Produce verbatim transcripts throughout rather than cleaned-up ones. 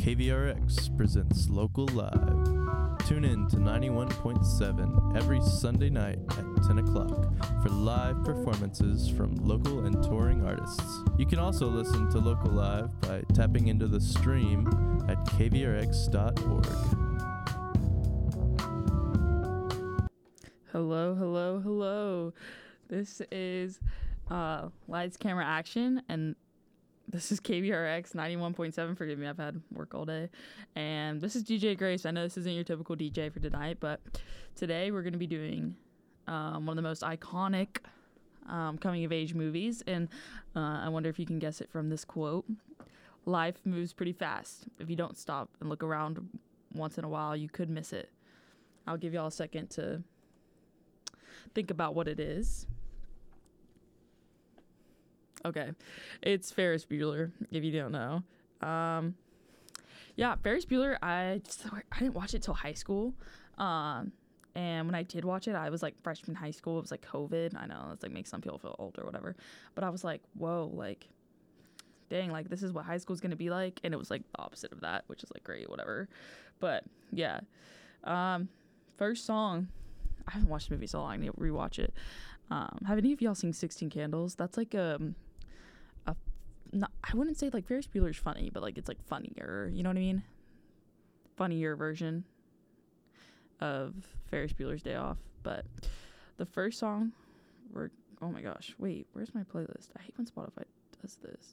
K V R X presents Local Live. Tune in to ninety-one point seven every Sunday night at ten o'clock for live performances from local and touring artists. You can also listen to Local Live by tapping into the stream at k v r x dot org. Hello, hello, hello. This is uh, Lights, Camera, Action, and this is K V R X ninety-one point seven. Forgive me, I've had work all day. And this is D J Grace. I know this isn't your typical D J for tonight, but today we're going to be doing um, one of the most iconic um, coming-of-age movies. And uh, I wonder if you can guess it from this quote. Life moves pretty fast. If you don't stop and look around once in a while, you could miss it. I'll give y'all a second to think about what it is. Okay, it's Ferris Bueller, if you don't know. Um, yeah, Ferris Bueller, I just, I didn't watch it till high school. Um, and when I did watch it, I was like freshman high school. It was like COVID. I know it's like makes some people feel old or whatever. But I was like, whoa, like, dang, like this is what high school's going to be like. And it was like the opposite of that, which is like great, whatever. But yeah, um, first song, I haven't watched the movie so long. I need to rewatch it. Um, have any of y'all seen sixteen Candles? That's like um, a, not, I wouldn't say like Ferris Bueller's funny, but like it's like funnier. You know what I mean? Funnier version of Ferris Bueller's Day Off. But the first song, we're oh my gosh, wait, where's my playlist? I hate when Spotify does this.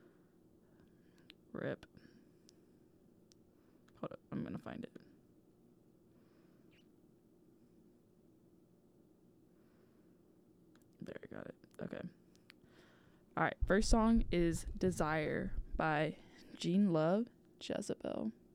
Rip. Hold up, I'm gonna find it. There, I got it. Okay. All right. First song is Desire by Gene Love, Jezebel.